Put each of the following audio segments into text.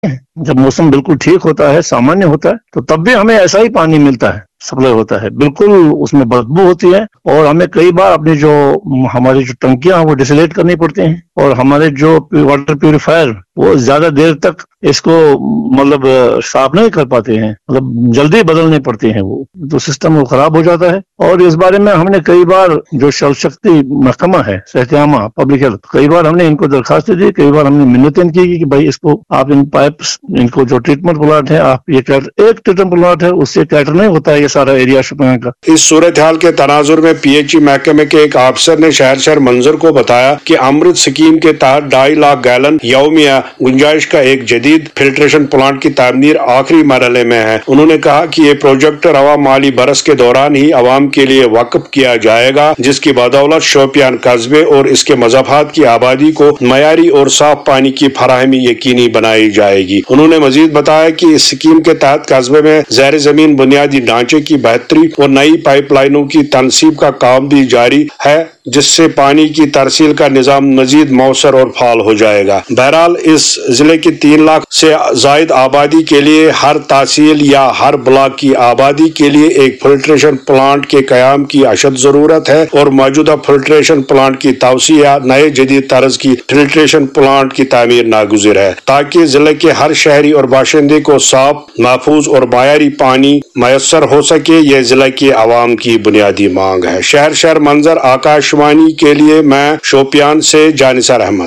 जब मौसम बिल्कुल ठीक होता है, सामान्य होता है, तो तब भी हमें ऐसा ही पानी मिलता है, सप्लाई होता है। बिल्कुल उसमें बदबू होती है और हमें कई बार अपनी जो हमारी जो टंकियां हैं वो डिसलेट करनी पड़ती हैं और हमारे जो वाटर प्यूरिफायर वो ज्यादा देर तक इसको मतलब साफ नहीं कर पाते हैं, मतलब जल्दी बदलने पड़ते हैं, वो तो सिस्टम वो खराब हो जाता है। और इस बारे में हमने कई बार जो जल शक्ति महकमा है, सहतियामा पब्लिक हेल्थ, कई बार हमने इनको दरखास्त दी, कई बार हमने मिन्नतें की कि भाई इसको आप इन पाइप्स, इनको जो ट्रीटमेंट प्लांट है, आप ये एक ट्रीटमेंट प्लांट है उससे कैटर नहीं होता है ये सारा एरिया शुपियां का। इस सूरत हाल के तनाजुर में PHE महकमे के एक अफसर ने शहर मंजर को बताया कि अमृत स्कीम के तहत 2.5 लाख गैलन यौमिया गुंजाइश का एक जदीद फिल्ट्रेशन प्लांट की तामीर आखिरी मरहले में है। उन्होंने कहा कि ये प्रोजेक्ट रवा माली बरस के दौरान ही अवाम के लिए वक्फ किया जाएगा, जिसकी बदौलत शोपियान कस्बे और इसके मज़ाफात की आबादी को मयारी और साफ पानी की फराहमी यकीनी बनाई जाएगी। उन्होंने मजीद बताया कि इस स्कीम के तहत कस्बे में ज़ैर ज़मीन बुनियादी ढांचे की बेहतरी और नई पाइपलाइनों की तनसीब का काम भी जारी है, जिससे पानी की तरसील का निजाम मजीद मौसर और फाल हो जाएगा। बहरहाल इस जिले की 3 लाख से जायद आबादी के लिए हर तहसील या हर ब्लॉक की आबादी के लिए एक फिल्ट्रेशन प्लांट के कयाम की अशद जरूरत है और मौजूदा फिल्ट्रेशन प्लांट की तवसी या नए जदीद तर्ज की फिल्ट्रेशन प्लांट की तामीर नागुज़िर है, ताकि जिले के हर शहरी और बाशिंदे को साफ, महफूज और मायारी पानी मयसर हो सके। यह जिले की आवाम की बुनियादी मांग है। शहर मंजर आकाशवाणी के लिए मैं शोपियान से जानिसार अहमद।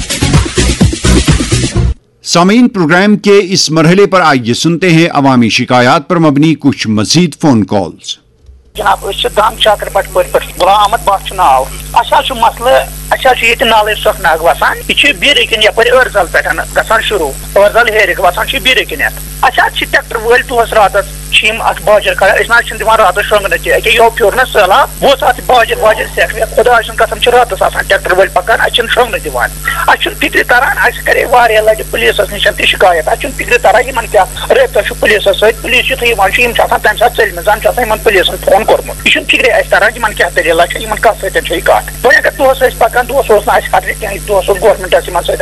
सामीन, प्रोग्राम के इस मरहले पर आइए सुनते हैं अवामी शिकायत पर मबनी कुछ मजीद फोन कॉल्स। जनाब दाम चाकर पटपुर पर गुलाम अहमद बाग नाव मसले ये नाले सख नाग वसान यह बीर किन यप अर्जल पे ग शुरू अर्जल हेरिक वसान बीर किन ट्रैक्टर वल तुहस रात बाजर कर दिवान रात शोंगन यो फ्योर ना सैलाब वो बाजर सेख खुदा कसम रात ट्रैक्टर वल पकान शोंगन दिवान फिक्र तरान करे लट पुलिस नश तह शिकायत फिक्र तरान क्या रबता पुलिस पुलिस युथ तम सात चलम जान पुलिस फोन कोर्मुत यह फिक्रे तरान क्या दलील कत सत कत वह अगर दोस पकान दोस खतरे कहीं दोस गवर्नमेंट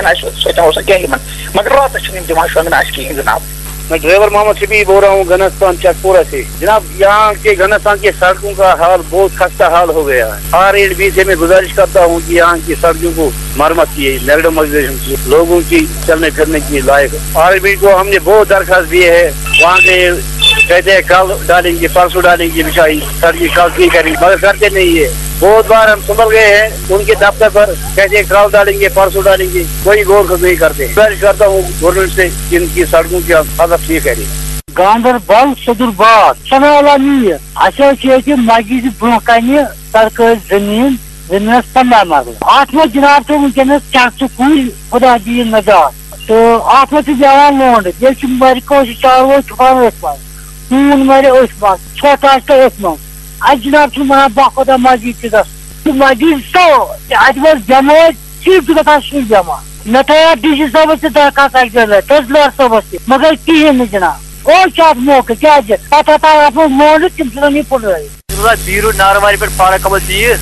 कहीं मगर रात दिवान शोंगन कहीं जनाब। मैं ड्राइवर मोहम्मद शबीर बोल रहा हूँ घनस्तान चकपुरा से। जनाब यहाँ के घनस्तान के सड़कों का हाल बहुत खस्ता हाल हो गया है। RLB से मैं गुजारिश करता हूँ कि यहाँ की सड़कों को मरम्मत की, मैग्डमाइजेशन की, लोगों की चलने फिरने की लायक। RLB को हमने बहुत दरखास्त दिए है, वहाँ के कहते हैं कल डालेंगे परसों डालेंगे बिछाई सड़की कल की करेंगे मगर करते नहीं है। बहुत बार हम संभल गए हैं उनके दफ्तर पर, कहते हैं कल डालेंगे परसों डालेंगे, कोई गौर नहीं करते। गुजारिश करता हूँ गवर्नमेंट से इनकी सड़कों की हालत ठीक है। गांधरबल सदुरबाद सनालानी मस्जिद ब्रोह कन सड़क जमीन 15 मरल अत में जनाब तो वनकस चक कुल खुदा दी नजात तो अत में दिवान लोंड मर चारो छुपान खून मर छोट आज जनाब वन बाखुदा मस्जिद मस्जिद तो जमात चीफ शुरू जमा मे थया DC साहब दरखास्त तहसीलदार साहब मगर कहें जनाब और मौके क्या मोड़ तम बीरू नारवारी पे फारक अहमद जीर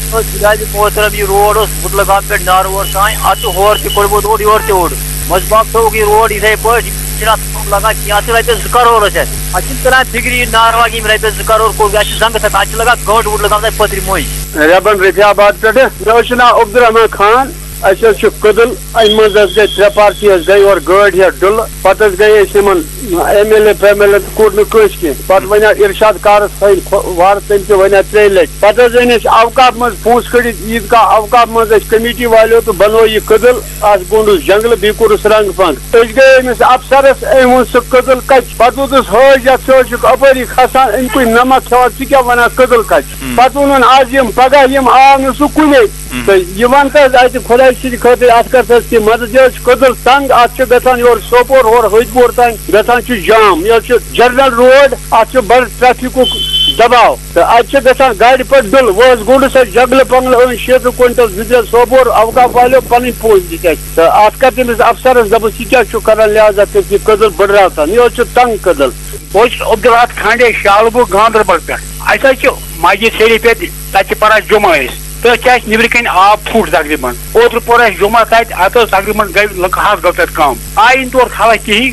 मोहतरम यह रोड मुतलगान पे नारवर तान अत होर तोड़मुत ओड योर तोड़ मजबाग थोक यह रोड इथे पे लगा रपे 2 करोड़ कर फिक्र नारवा रपे 2 करोड़ को जंग तक लगा गंट वुट लगा पत्र मोई रेबन रफियाबाद पे मे अब्दुलरहमान खान कदल अमन गई 3 पार्टी गई और गाड़ी हे डुल पे गई MLA FMLA कोट नस कह वन इरशाद कार वार तम वन 3 लट पे अवकाफ मज पोस कड़ ईदगाह अवकाफ मज कमेटी वालों तो बनो यह कदल आज गोंडस जंगल बी कोर्स रंग पंग गए अमिस अफसरस अम सह कदल कच पे वोदस हज अपरी खसान अमुक नमक खेवान सह क्या वन कदल कच पे वोन आज पगह आव न सह कुने तो यह वन खुदा खतर अत कर मदद यह कदल तंग अत योर सोपोर और हजपुर तान गसान जाम यह जनरल रोड अत बड़ ट्रैफिक दबाव तो अत गाड़ पे डुल वह गोंडस जंगल पंगल 6 क्विंटल दिल सोपोर अवकाफ वालों पन पोज दी तो अत कर तमिस अफसरस दपस यह क्या कर लिहाजा कर कदल बढ़ाव यह तंग कदल अब्दुल खांडे शालबुग गांधरबल पे मस्जिद शरीफ पे पान जुमा تو کیا نبر کن آب پھوٹ تقریباً اوتر پور جمع تک تقریباً گئی لکہ ہاتھ گو تک کم آئی ان طور خلا کہین